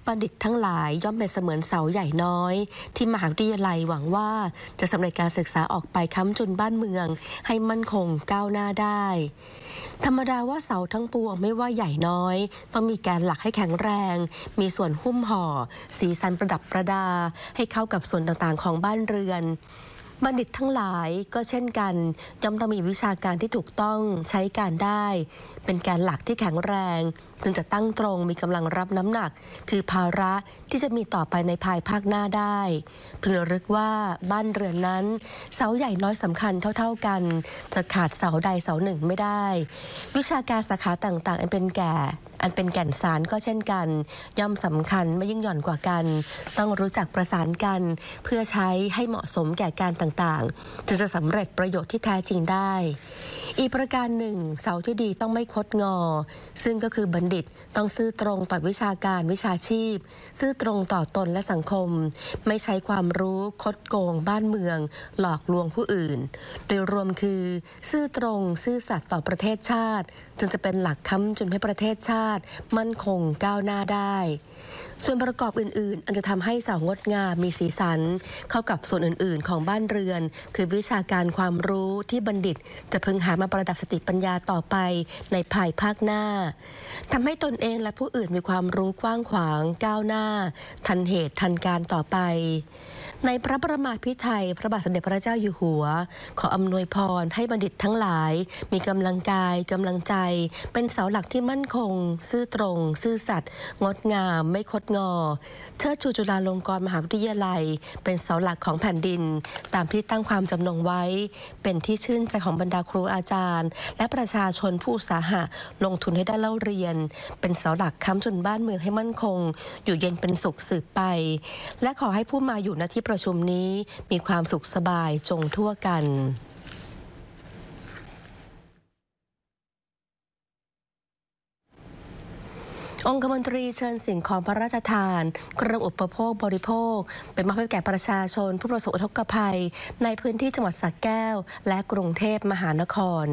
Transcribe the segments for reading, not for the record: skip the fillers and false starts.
บัณฑิตทั้งหลายย่อมเป็นเสมือนเสาใหญ่น้อยที่มหาวิทยาลัยหวังว่าจะสำเร็จการศึกษาออกไปค้ำจุนบ้านเมืองให้มั่นคงก้าวหน้าได้ธรรมดาว่าเสาทั้งปวงไม่ว่าใหญ่น้อยต้องมีแกนหลักให้แข็งแรงมีส่วนหุ้มห่อสีสันประดับประดาให้เข้ากับส่วนต่างๆของบ้านเรือนบัณฑิตทั้งหลายก็เช่นกันย่อมต้องมีวิชาการที่ถูกต้องใช้การได้เป็นแกนหลักที่แข็งแรงจึงจะตั้งตรงมีกำลังรับน้ำหนักคือภาระที่จะมีต่อไปในภายภาคหน้าได้พึงระลึกว่าบ้านเรือนนั้นเสาใหญ่น้อยสำคัญเท่าๆกันจะขาดเสาใดเสาหนึ่งไม่ได้วิชาการสาขาต่างๆอันเป็นแก่นสารก็เช่นกันย่อมสำคัญไม่ยิ่งหย่อนกว่ากันต้องรู้จักประสานกันเพื่อใช้ให้เหมาะสมแก่การต่างๆจะสำเร็จประโยชน์ที่แท้จริงได้อีกประการหนึ่งเสาที่ดีต้องไม่คดงอซึ่งก็คือบัณฑิตต้องซื่อตรงต่อวิชาการวิชาชีพซื่อตรงต่อตนและสังคมไม่ใช้ความรู้คดโกงบ้านเมืองหลอกลวงผู้อื่นโดยรวมคือซื่อตรงซื่อสัตย์ต่อประเทศชาติจนจะเป็นหลักค้ำจุนให้ประเทศชาติมั่นคงก้าวหน้าได้ส่วนประกอบอื่นๆอันจะทำให้เสางดงามมีสีสันเข้ากับส่วนอื่นๆของบ้านเรือนคือวิชาการความรู้ที่บัณฑิตจะพึงหามาประดับสติปัญญาต่อไปในภายภาคหน้าทำให้ตนเองและผู้อื่นมีความรู้กว้างขวางก้าวหน้าทันเหตุทันการต่อไปในพระประมาภิไธยพระบาทสมเด็จพระเจ้าอยู่หัวขออำนวยพรให้บัณฑิตทั้งหลายมีกำลังกายกำลังใจเป็นเสาหลักที่มั่นคงซื่อตรงซื่อสัตย์งดงามไม่คดงอเชิดชูจุฬาลงกรณ์มหาวิทยาลัยเป็นเสาหลักของแผ่นดินตามที่ตั้งความจำนงไว้เป็นที่ชื่นใจของบรรดาครูอาจารย์และประชาชนผู้อุตสาหะลงทุนให้ได้เล่าเรียนเป็นเสาหลักค้ำจุนบ้านเมืองให้มั่นคงอยู่เย็นเป็นสุขสืบไปและขอให้ผู้มาอยู่ณที่ประชุมนี้มีความสุขสบายจงทั่วกันองคมนตรีเชิญสิ่งของพระราชทานเครื่องอุปโภคบริโภคเป็นมอบให้แก่ประชาชนผู้ประสบอุทกภัยในพื้นที่จังหวัดสระแก้วและกรุงเทพมหานคร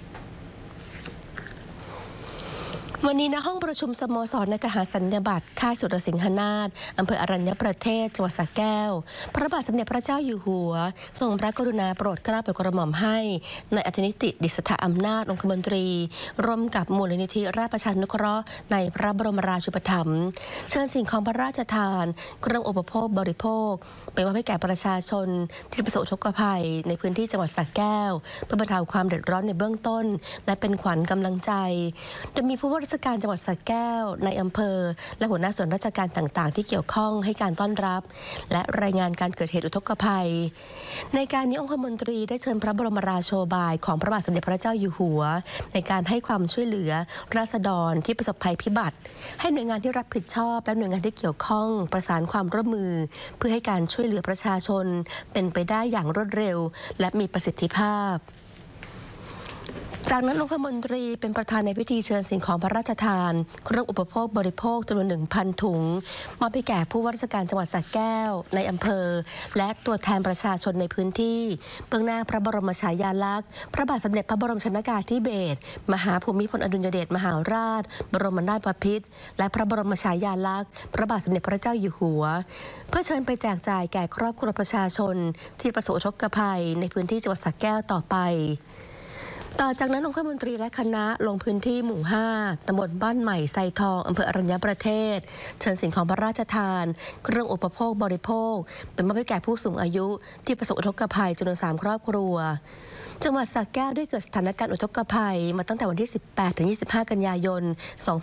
วันนี้ณห้องประชุมสโมสรในทหารสัญญาบัตรค่ายสุรสิงหนาถอำเภออรัญญประเทศจังหวัดสระแก้วพระบาทสมเด็จพระเจ้าอยู่หัวทรงพระกรุณาโปรดเกล้าโปรดกระหม่อมให้ในอัธนิติดิษฐอำนาจองคมนตรีร่วมกับมูลนิธิราชประชานุเคราะห์ในพระบรมราชูปถัมภ์เชิญสิ่งของพระราชทานเครื่องอุปโภคบริโภคเป็นมอบให้แก่ประชาชนที่ประสบอุทกภัยในพื้นที่จังหวัดสระแก้วเพื่อบรรเทาความเดือดร้อนในเบื้องต้นและเป็นขวัญกำลังใจโดยมีผู้ว่าราชการจังหวัดสระแก้วในอำเภอและหัวหน้าส่วนราชการต่างๆที่เกี่ยวข้องให้การต้อนรับและรายงานการเกิดเหตุอุทกภัยในการนี้องคมนตรีได้เชิญพระบรมราโชบายของพระบาทสมเด็จพระเจ้าอยู่หัวในการให้ความช่วยเหลือราษฎรที่ประสบภัยพิบัติให้หน่วยงานที่รับผิดชอบและหน่วยงานที่เกี่ยวข้องประสานความร่วมมือเพื่อให้การช่วยเหลือประชาชนเป็นไปได้อย่างรวดเร็วและมีประสิทธิภาพจากนั้นองคมนตรีเป็นประธานในพิธีเชิญสิ่งของพระราชทานเครื่องอุปโภคบริโภคจำนวน 1,000 ถุงมอบให้แก่ผู้ว่าราชการจังหวัดสระแก้วในอำเภอและตัวแทนประชาชนในพื้นที่เบื้องหน้าพระบรมฉายาลักษณ์พระบาทสมเด็จพระบรมชนกาธิเบศรมหาภูมิพลอดุลยเดชมหาราชบรมนาถบพิตรและพระบรมฉายาลักษณ์พระบาทสมเด็จพระเจ้าอยู่หัวเพื่อเชิญไปแจกจ่ายแก่ครอบครัวประชาชนที่ประสบอุทกภัยในพื้นที่จังหวัดสระแก้วต่อไปต่อจากนั้นองคมนตรีและคณะลงพื้นที่หมู่ 5 ตำบลบ้านใหม่ไซทองอำเภออรัญญประเทศเชิญสิ่งของพระราชทานเครื่องอุปโภคบริโภคเป็นมอบให้แก่ผู้สูงอายุที่ประสบอุทกภัยจำนวน 3 ครอบครัวจังหวัดสระแก้วได้เกิดสถานการณ์อุทกภัยมาตั้งแต่วันที่ 18-25 กันยายน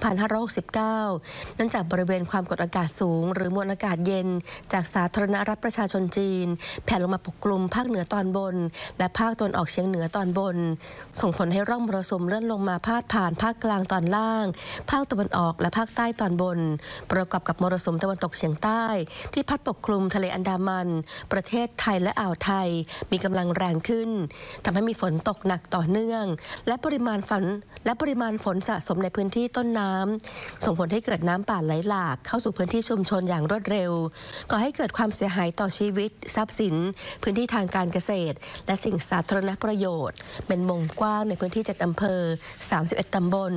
2569 เนื่องจากบริเวณความกดอากาศสูงหรือมวลอากาศเย็นจากสาธารณรัฐประชาชนจีนแผ่ลงมาปกคลุมภาคเหนือตอนบนและภาคตะวันออกเฉียงเหนือตอนบนส่งผลให้ร่องมรสุมเลื่อนลงมาพาดผ่านภาคกลางตอนล่างภาคตะวันออกและภาคใต้ตอนบนประกอบกับมรสุมตะวันตกเฉียงใต้ที่พัดปกคลุมทะเลอันดามันประเทศไทยและอ่าวไทยมีกำลังแรงขึ้นทำให้มีฝนตกหนักต่อเนื่องและปริมาณฝนสะสมในพื้นที่ต้นน้ำส่งผลให้เกิดน้ำป่าไหลหลากเข้าสู่พื้นที่ชุมชนอย่างรวดเร็วก่อให้เกิดความเสียหายต่อชีวิตทรัพย์สินพื้นที่ทางการเกษตรและสิ่งสาธารณประโยชน์เป็นวงกว้างว้างในพื้นที่7อำเภอ31ตำบล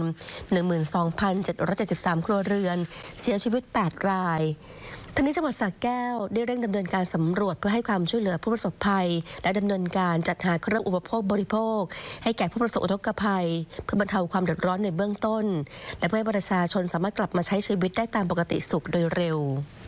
12,773 ครัวเรือนเสียชีวิต8รายทั้งนี้จังหวัดสระแก้วได้เร่งดำเนินการสำรวจเพื่อให้ความช่วยเหลือผู้ประสบภัยและดำเนินการจัดหาเครื่องอุปโภคบริโภคให้แก่ผู้ประสบอุทกภัยเพื่อบรรเทาความเดือดร้อนในเบื้องต้นและเพื่อให้ประชาชนสามารถกลับมาใช้ชีวิตได้ตามปกติสุขโดยเร็ว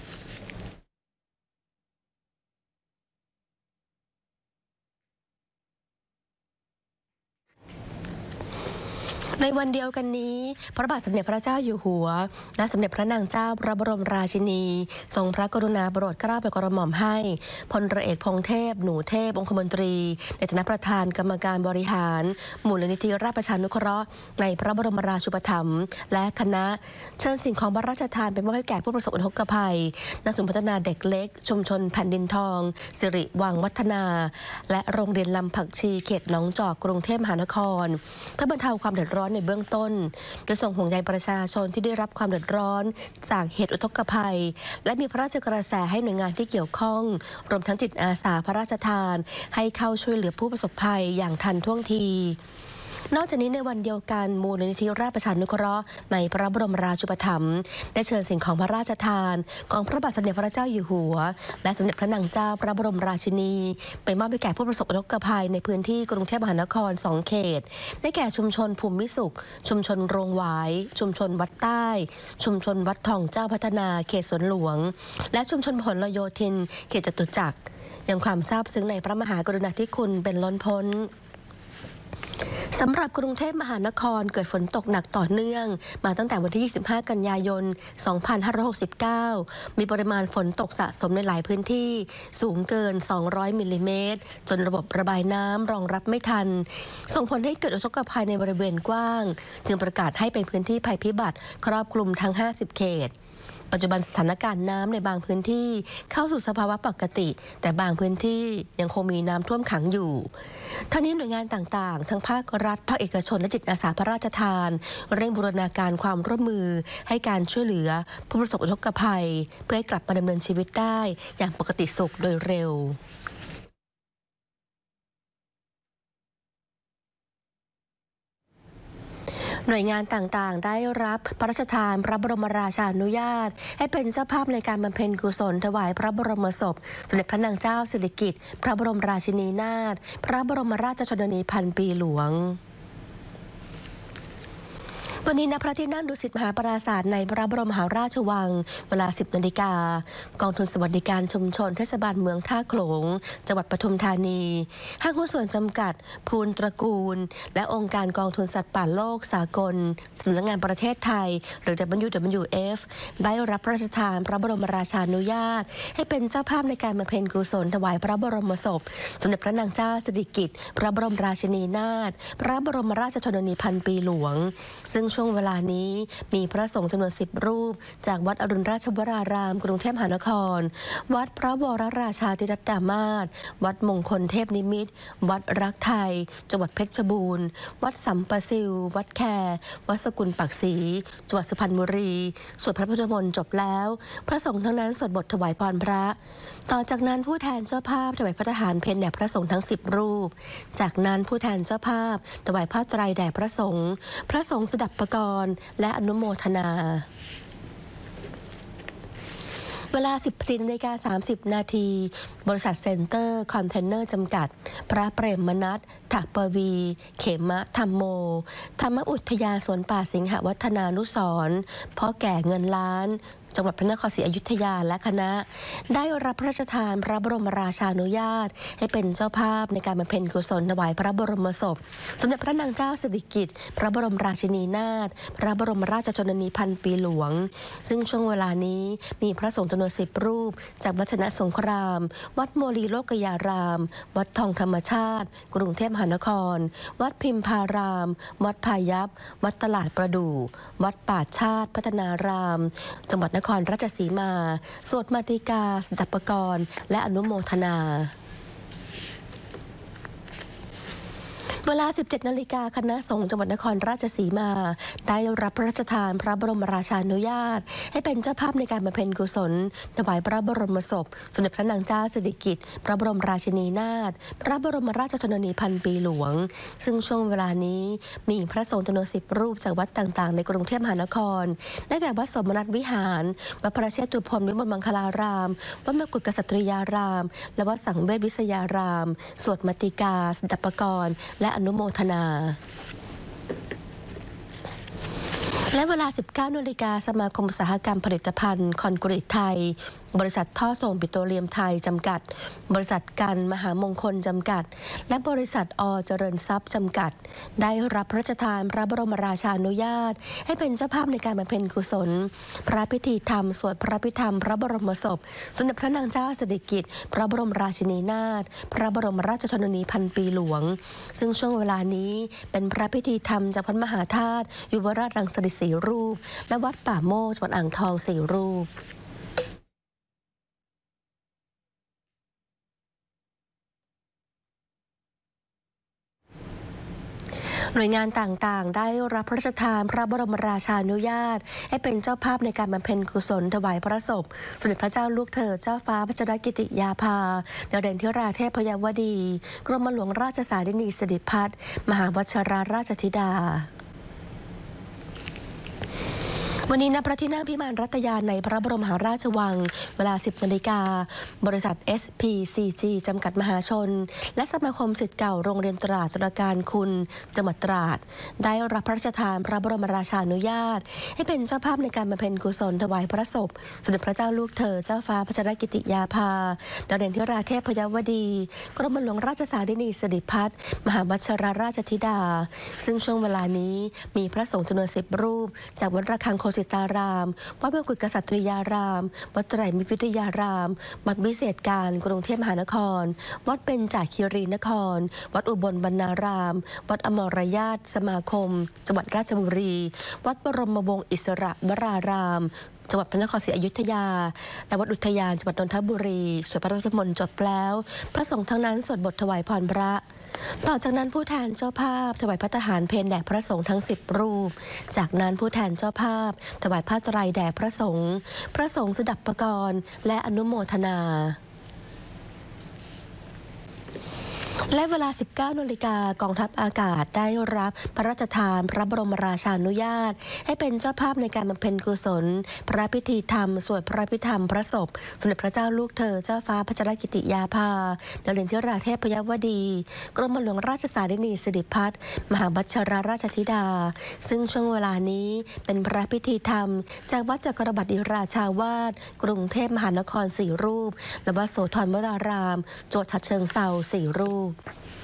ในวันเดียวกันนี้พระบาทสมเด็จพระเจ้าอยู่หัวและสมเด็จพระนางเจ้าพระบรมราชินีทรงพระกรุณาโปรดเกล้าโปรดกระหม่อมให้พลเรือเอกพงษ์เทพหนูเทพองคมนตรีในฐานะประธานกรรมการบริหารมูลนิธิราชประชานุเคราะห์ในพระบรมราชูปถัมภ์และคณะเชิญสิ่งของพระราชทานเป็นมอบให้แก่ผู้ประสบอุทกภัยณศูนย์พัฒนาเด็กเล็กชุมชนแผ่นดินทองสิริวังวัฒนาและโรงเรียนลำผักชีเขตหนองจอกกรุงเทพมหานครเพื่อบรรเทาความเดือดร้อนในเบื้องต้นโดยส่งห่วงใยประชาชนที่ได้รับความเดือดร้อนจากเหตุอุทกภัยและมีพระราชกระแสให้หน่วยงานที่เกี่ยวข้องรวมทั้งจิตอาสาพระราชทานให้เข้าช่วยเหลือผู้ประสบภัยอย่างทันท่วงทีนอกจากนี้ในวันเดียวกันมูลนิธิราชประชานุเคราะห์ในพระบรมราชูปถัมภ์ได้เชิญสิ่งของพระราชทานของพระบาทสมเด็จพระเจ้าอยู่หัวและสมเด็จพระนางเจ้าพระบรมราชินีไปมอบให้แก่ผู้ประสบอุทกภัยในพื้นที่กรุงเทพมหานคร2เขตได้แก่ชุมชนภูมิสุขชุมชนโรงหวายชุมชนวัดใต้ชุมชนวัดทองเจ้าพัฒนาเขตสวนหลวงและชุมชนพหลโยธินเขตจตุจักรยังความซาบซึ้งในพระมหากรุณาธิคุณเป็นล้นพ้นสำหรับกรุงเทพมหานครเกิดฝนตกหนักต่อเนื่องมาตั้งแต่วันที่ 25 กันยายน 2569 มีปริมาณฝนตกสะสมในหลายพื้นที่สูงเกิน 200 มิลลิเมตรจนระบบระบายน้ำรองรับไม่ทันส่งผลให้เกิดอุทกภัยในบริเวณกว้างจึงประกาศให้เป็นพื้นที่ภัยพิบัติครอบคลุมทั้ง 50 เขตปัจจุบันสถานการณ์น้ำในบางพื้นที่เข้าสู่สภาวะปกติแต่บางพื้นที่ยังคงมีน้ำท่วมขังอยู่ทั้งนี้หน่วยงานต่างๆทั้งภาครัฐภาคเอกชนและจิตอาสาพระราชทานเร่งบูรณาการความร่วมมือให้การช่วยเหลือผู้ประสบอุทกภัยเพื่อให้กลับมาดำเนินชีวิตได้อย่างปกติสุขโดยเร็วหน่วยงานต่างๆได้รับพระราชทานพระบรมราชานุญาตให้เป็นเจ้าภาพในการบำเพ็ญกุศลถวายพระบรมศพสมเด็จพระนางเจ้าสิริกิติ์พระบรมราชินีนาถพระบรมราชชนนีพันปีหลวงวันนี้ณพระที่นั่งดุสิตมหาปราสาทในพระบรมมหาราชวังเวลา 10 นาฬิกากองทุนสวัสดิการชุมชนเทศบาลเมืองท่าโขลงจังหวัดปทุมธานีห้างหุ้นส่วนจำกัดภูลตระกูลและองค์การกองทุนสัตว์ป่าโลกสากลสำนักงานประเทศไทยหรือ WWF ได้รับพระราชทานพระบรมราชานุญาตให้เป็นเจ้าภาพในการบำเพ็ญกุศลถวายพระบรมศพสมเด็จพระนางเจ้าสิริกิติ์พระบรมราชินีนาถพระบรมราชชนนีพันปีหลวงซึ่งช่วงเวลานี้มีพระสงฆ์จำนวน10 รูปจากวัดอรุณราชวรารามกรุงเทพมหานครวัดพระวรราชาธิรัตดามาศวัดมงคลเทพนิมิตรวัดรักไทยจังหวัดเพชรบูรณ์วัดสัมปะซิววัดแควัดสกุลปักศรีจังหวัดสุพรรณบุรีสวดพระพุทธมนต์จบแล้วพระสงฆ์ทั้งนั้นสวดบทถวายพรพระต่อจากนั้นผู้แทนเจ้าภาพถวายพระทหารเพลแด่พระสงฆ์ทั้ง10 รูปจากนั้นผู้แทนเจ้าภาพถวายผ้าไตรแด่พระสงฆ์สดับปกรณ์และอนุโมทนาเวลา 14:30 นาทีบริษัทเซ็นเตอร์คอนเทนเนอร์จำกัดพระเปรมนัส ถปวีเขมะธรรมโมธรรมอุทยานสวนป่าสิงหวัฒนานุสรณ์พ่อแก่เงินล้านจังหวัดพระนครศรีอยุธยาและคณะได้รับพระราชทานพระบรมราชานุญาตให้เป็นเจ้าภาพในการบำเพ็ญกุศลถวายพระบรมศพสมเด็จพระนางเจ้าสิริกิติ์พระบรมราชินีนาถพระบรมราชชนนีพันปีหลวงซึ่งช่วงเวลานี้มีพระสงฆ์จำนวน10 รูปจากวัดชนะสงครามวัดโมลีโลกยารามวัดทองธรรมชาติกรุงเทพมหานครวัดพิมพารามวัดพายัพวัดตลาดประดู่วัดป่าชาติพัฒนารามจังหวัดนครราชสีมาสวดมาติกาสดับปกรณ์และอนุโมทนา วเวลา 17 นาฬิกาคณะสงฆ์จังหวัดนครราชสีมาได้รับพระราชทานพระบรมราชานุญาตให้เป็นเจ้าภาพในการบำเพ็ญกุศลถวายพระบรมศพสมเด็จพระนางเจ้าสิริกิติ์พระบรมราชินีนาถพระบรมราชชนนีพันปีหลวงซึ่งช่วงเวลานี้มีพระสงฆ์จำนวน10 รูปจากวัดต่างๆในกรุงเทพมหานครได้แก่วัดสมณัฐวิหารวัดพระเชตุพนวิมลมังคลารามวัดมกุฏกษัตริยารามและวัดสังเวชวิทยารามสวดมาติกาสันตปกรณ์และอนุโมทนาและเวลา 19 นาฬิกาสมาคมอุตสาหกรรมผลิตภัณฑ์คอนกรีตไทยบริษัทท่อส่งปิโตรเลียมไทยจำกัดบริษัทกันมหามงคลจำกัดและบริษัทอเจริญทรัพย์จำกัดได้รับพระราชทานพระบรมราชานุญาตให้เป็นเจ้าภาพในการบำเพ็ญกุศลพระพิธีธรรมสวดพระพิธรรมพระบรมศพสมเด็จพระนางเจ้าสิริกิติ์พระบรมราชินีนาถพระบรมราชชนนีพันปีหลวงซึ่งช่วงเวลานี้เป็นพระพิธีธรรมจากวัดมหาธาตุยุวราชรังสฤษฎี4 รูปและวัดป่าโมกจังหวัดอ่างทอง4 รูปหน่วยงานต่างๆได้รับพระราชทานพระบรมราชานุญาตให้เป็นเจ้าภาพในการบำเพ็ญกุศลถวายพระศพสมเด็จพระเจ้าลูกเธอเจ้าฟ้าพัชรกิติยาภาดาวเด่นธิราเทพยวดีกรมหลวงราชสารินีสิริพัฒน์มหาวชิราราชธิดาวันนี้ณพระที่นั่งพิมานรัตยาในพระบรมมหาราชวังเวลา 10 นาฬิกาบริษัท SPCG จำกัดมหาชนและสมาคมศิษย์เก่าโรงเรียนตราดตระการคุณจังหวัดตราดได้รับพระราชทานพระบรมราชานุญาตให้เป็นเจ้าภาพในการบำเพ็ญกุศลถวายพระศพสมเด็จพระเจ้าลูกเธอเจ้าฟ้าพัชรกิติยาภาดาวเด่นธิราเทพยวดีกรมหลวงราชสารินีสิริพัฒน์มหาวชิราราชธิดาซึ่งช่วงเวลานี้มีพระสงฆ์จำนวน10 รูปจากวัดระฆังโคสิตารามวัดมกุฏกษัตริยารามวัดไตรมิตรวิทยารามวัดวิเศษการกรุงเทพมหานครวัดเบญจคีรีนครวัดอุบลบรรณารามวัดอมรญาติสมาคมจังหวัดราชบุรีวัดบรมวงศ์อิสระวรารามจังหวัดพระนครศรีอยุธยาและวัดอุทยานจังหวัดนนทบุรีสวดพระพุทธมนต์จบแล้วพระสงฆ์ทั้งนั้นสวดบทถวายพรพระต่อจากนั้นผู้แทนเจ้าภาพถวายพระทหารเพลแด่พระสงฆ์ทั้ง10 รูปจากนั้นผู้แทนเจ้าภาพถวายผ้าไตรแด่พระสงฆ์สดับปกรณ์และอนุโมทนาและเวลา 19 นาฬิกากองทัพอากาศได้รับพระราชทานพระบรมราชานุญาตให้เป็นเจ้าภาพในการบำเพ็ญกุศลพระพิธีธรรมสวดพระพิธรรมพระศพสมเด็จพระเจ้าลูกเธอเจ้าฟ้าพัชรกิติยาภาดาวเด่นธิราเทพยวดีกรมหลวงราชสารินีสิริพัฒน์มหาวชิราราชธิดาซึ่งช่วงเวลานี้เป็นพระพิธีธรรมจากวัดจักรบดิราชาวาสกรุงเทพมหานคร4 รูปและวัดโสธรวรารามจังหวัดฉะเชิงเทรา4 รูป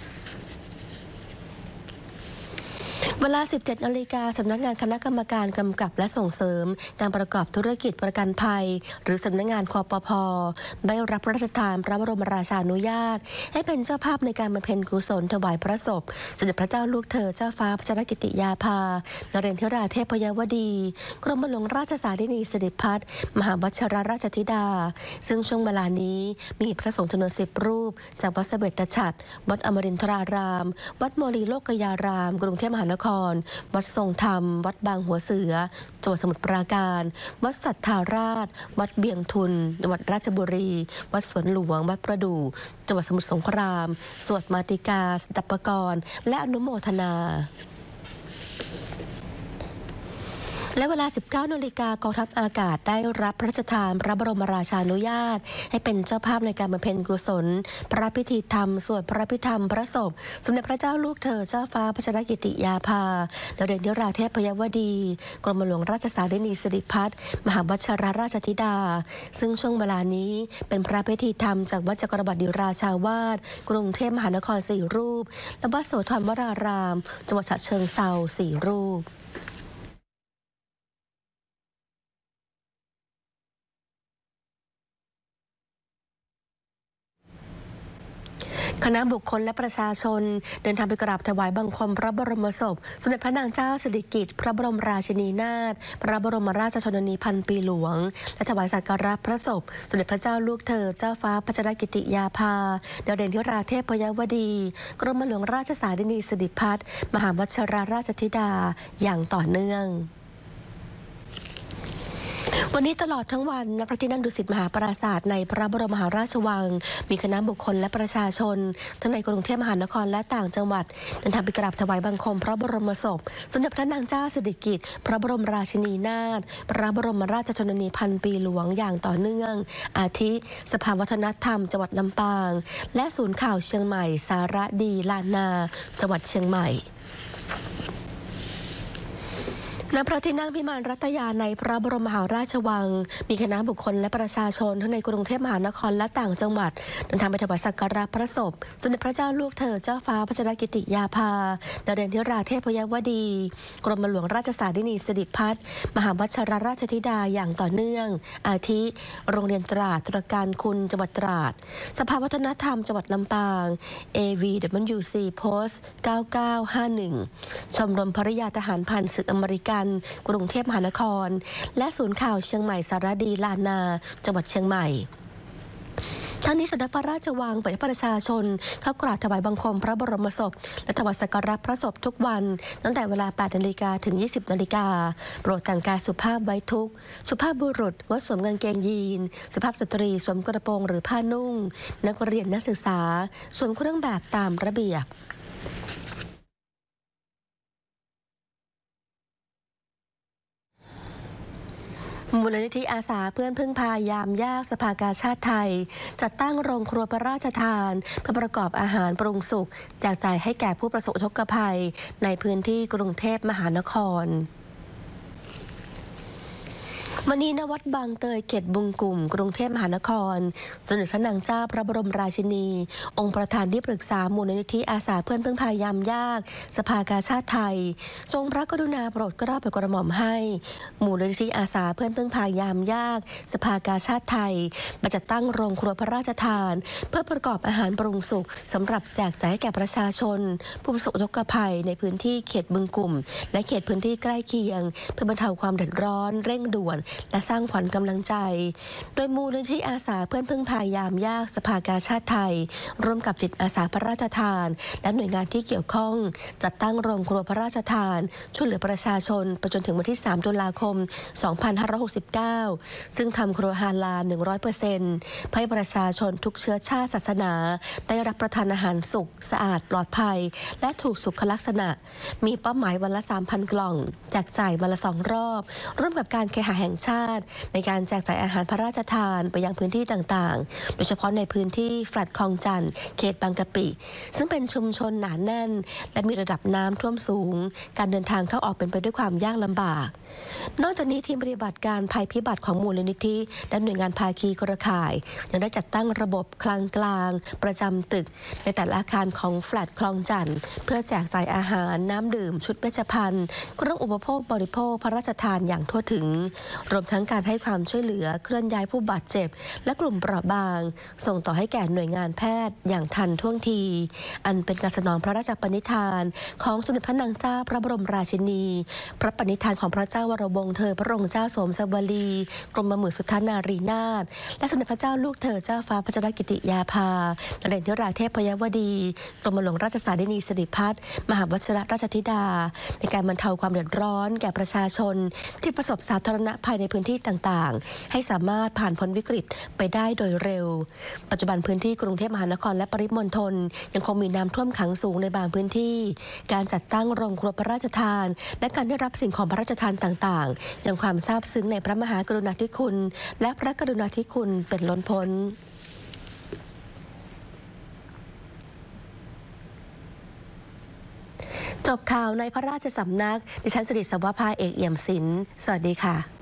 เวลา 17 นาฬิกาสำนักงานคณะกรรมการกำกับและส่งเสริมการประกอบธุรกิจประกันภัยหรือสำนักงานคปภ.ได้รับพระราชทานพระบรมราชานุญาตให้เป็นเจ้าภาพในการบำเพ็ญกุศลถวายพระศพสมเด็จพระเจ้าลูกเธอเจ้าฟ้าพัชรกิติยาภานเรนทราเทพยวดีกรมหลวงราชสารินีสิริพัฒน์มหาวชิราราชธิดาซึ่งช่วงเวลานี้มีพระสงฆ์จำนวน10 รูปจากวัดเสวตฉัตรวัดอมรินทรารามวัดโมลีโลกยารามกรุงเทพมหานครวัดทรงธรรมวัดบางหัวเสือจังหวัดสมุทรปราการวัดสัทธาราชวัดเบียงทุนจังหวัดราชบุรีวัดสวนหลวงวัดประดู่จังหวัดสมุทรสงครามสวดมาติกาสันตปกรณ์และอนุโมทนาและเวลา 19 นาฬิกากองทัพอากาศได้รับพระราชทานพระบรมราชานุญาตให้เป็นเจ้าภาพในการบำเพ็ญกุศลพระพิธีธรรมสวดพระพิธรรมพระศพสมเด็จพระเจ้าลูกเธอเจ้าฟ้าพัชรกิติยาภาดาวเด่นธิราเทพยวดีกรมหลวงราชสารินีสิริพัฒน์มหาวชิราราชธิดาซึ่งช่วงเวลานี้เป็นพระพิธีธรรมจากวัดจักรบดิราชาวาสกรุงเทพมหานคร4 รูปและวัดโสธรวรารามจังหวัดฉะเชิงเทรา4 รูปคณะบุคคลและประชาชนเดินทางไปกราบถวายบังคมพระบรมศพสมเด็จพระนางเจ้าสิริกิติ์พระบรมราชินีนาถพระบรมราชชนนีพันปีหลวงและถวายสักการะพระศพสมเด็จพระเจ้าลูกเธอเจ้าฟ้าพัชรกิติยาภาดาวเด่นธิราเทพยวดีกรมหลวงราชสารินีสิริพัฒน์มหาวชิราราชธิดาอย่างต่อเนื่องวันนี้ตลอดทั้งวันณพระที่นั่งดุสิตมหาปราสาทในพระบรมมหาราชวังมีคณะบุคคลและประชาชนทั้งในกรุงเทพมหานครและต่างจังหวัดเดินทางไปกราบถวายบังคมพระบรมศพสมเด็จพระนางเจ้าสิริกิติ์พระบรมราชินีนาถพระบรมราชชนนีพันปีหลวงอย่างต่อเนื่องอาทิสภาวัฒนธรรมจังหวัดลำปางและศูนย์ข่าวเชียงใหม่สารดีลานนาจังหวัดเชียงใหม่ณพระที่นั่งพิมานรัตยาในพระบรมมหาราชวังมีคณะบุคคลและประชาชนทั้งในกรุงเทพมหานครและต่างจังหวัดเดินทางไปถวายสักการะพระศพสมเด็จพระเจ้าลูกเธอเจ้าฟ้าพัชรกิติยาภาดาวเด่นธิราเทพยวดีกรมหลวงราชสารินีสิริพัฒน์มหาวชิราราชธิดาอย่างต่อเนื่องอาทิโรงเรียนตราดตระการคุณจังหวัดตราดสภาวัฒนธรรมจังหวัดลำปาง AVWC Post 9951ชมรมภริยาทหารผ่านศึกอเมริกันกรุงเทพมหานครและศูนย์ข่าวเชียงใหม่สารดีลานนาจังหวัดเชียงใหม่ทั้งนี้สมเด็จพระราชวังเปิดให้ประชาชนเข้ากราบถวายบังคมพระบรมศพและถวายสักการะพระศพทุกวันตั้งแต่เวลา 8 นาฬิกาถึง 20 นาฬิกาโปรดแต่งกายสุภาพไว้ทุกข์สุภาพบุรุษงดสวมกางเกงยีนสุภาพสตรีสวมกระโปรงหรือผ้านุ่งนักเรียนนักศึกษาสวมเครื่องแบบตามระเบียบมูลนิธิอาสาเพื่อนพึ่งพายามยากสภากาชาติไทยจัดตั้งโรงครัวพระราชทานเพื่อประกอบอาหารปรุงสุกแจกจ่ายให้แก่ผู้ประสบอุทกภัยในพื้นที่กรุงเทพมหานครมณีณวัดบางเตยเขตบึงกุ่มกรุงเทพมหานครสมเด็จพระนางเจ้าพระบรมราชินีองค์ประธานที่ปรึกษามูลนิธิอาสาเพื่อนพึ่งพายามยากสภากาชาติไทยทรงพระกรุณาโปรดเกล้าโปรดกระหม่อมให้มูลนิธิอาสาเพื่อนพึ่งพายามยากสภากาชาติไทยมาจัดตั้งโรงครัวพระราชทานเพื่อประกอบอาหารปรุงสุกสำหรับแจกจ่ายให้แก่ประชาชนผู้ประสบอุทกภัยในพื้นที่เขตบึงกุ่มและเขตพื้นที่ใกล้เคียงเพื่อบรรเทาความเดือดร้อนเร่งด่วนและสร้างขวัญกำลังใจโดยมูลนิธิอาสาเพื่อนพึ่งพายามยากสภากาชาติไทยร่วมกับจิตอาสาพระราชทานและหน่วยงานที่เกี่ยวข้องจัดตั้งโรงครัวพระราชทานช่วยเหลือประชาชนไปจนถึงวันที่ 3 ตุลาคม 2569 ซึ่งทำครัวฮาลาล 100% ให้ประชาชนทุกเชื้อชาติศาสนาได้รับประทานอาหารสุกสะอาดปลอดภัยและถูกสุขลักษณะมีเป้าหมายวันละ 3,000 กล่องแจกจ่ายวันละ 2 รอบร่วมกับการเคหะแห่งชาติในการแจกจ่ายอาหารพระราชทานไปยังพื้นที่ต่างๆโดยเฉพาะในพื้นที่แฟลตคลองจันทน์เขตบางกะปิซึ่งเป็นชุมชนหนาแน่นและมีระดับน้ำท่วมสูงการเดินทางเข้าออกเป็นไปด้วยความยากลำบากนอกจากนี้ทีมปฏิบัติการภัยพิบัติของมูลนิธิและหน่วยงานภาคีเครือข่ายยังได้จัดตั้งระบบคลังกลางประจำตึกในแต่ละอาคารของแฟลตคลองจันทน์เพื่อแจกจ่ายอาหารน้ำดื่มชุดเวชภัณฑ์เครื่องอุปโภคบริโภคพระราชทานอย่างทั่วถึงรวมทั้งการให้ความช่วยเหลือเคลื่อนย้ายผู้บาดเจ็บและกลุ่มเปราะบางส่งต่อให้แก่หน่วยงานแพทย์อย่างทันท่วงทีอันเป็นการสนองพระราชปณิธานของสมเด็จพระนางเจ้าพระบรมราชินีพระปณิธานของพระเจ้าวรวงศ์เธอพระองค์เจ้าสมสวลีกรมหมื่นสุทธานารีนาถและสมเด็จพระเจ้าลูกเธอเจ้าฟ้าพัชรกิติยาภาดาวเด่นธิราเทพยวดีกรมหลวงราชสารินีสิริพัฒน์มหาวชิรราชธิดาในการบรรเทาความเดือดร้อนแก่ประชาชนที่ประสบสาธารณภัยในพื้นที่ต่างๆให้สามารถผ่านพ้นวิกฤตไปได้โดยเร็วปัจจุบันพื้นที่กรุงเทพมหานครและปริมณฑลยังคงมีน้ำท่วมขังสูงในบางพื้นที่การจัดตั้งโรงครัวพระราชทานและการได้รับสิ่งของพระราชทานต่างๆยังความซาบซึ้งในพระมหากรุณาธิคุณและพระกรุณาธิคุณเป็นล้นพ้นจบข่าวในพระราชสำนักดิฉันสิริสวภาเอกเอี่ยมศิลป์สวัสดีค่ะ